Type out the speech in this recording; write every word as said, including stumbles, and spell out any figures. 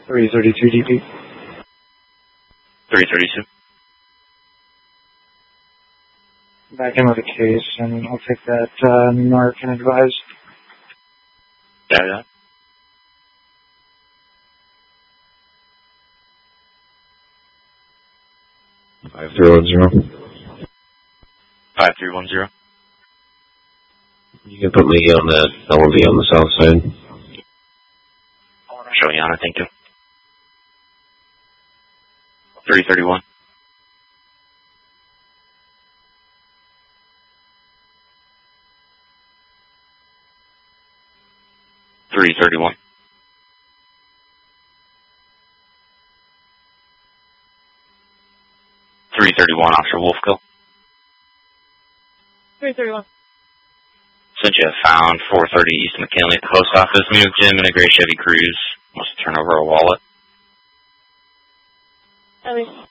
three thirty-two D P. three thirty-two. Back in with a case, and I'll take that uh, Narcan advised. Got it. five three one zero. five three one zero. You can put me on the, I will be on the south side. Show you on, thank you. three thirty-one. three thirty-one. three thirty-one, Officer Wolfkill. three thirty-one. Since you have found four thirty East McKinley at the post office, me with Jim in a gray Chevy Cruze. Wants to turn over a wallet. Ellie.